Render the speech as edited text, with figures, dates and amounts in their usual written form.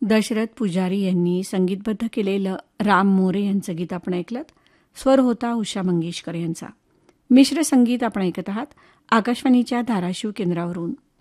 दशरथ पुजारी यांनी संगीतबद्ध केलेलं राम मोरे यांचं गीत आपण ऐकलं. स्वर होता उषा मंगेशकर यांचा. मिश्र संगीत आपण ऐकत आहात आकाशवाणीच्या धाराशिव केंद्रावरून.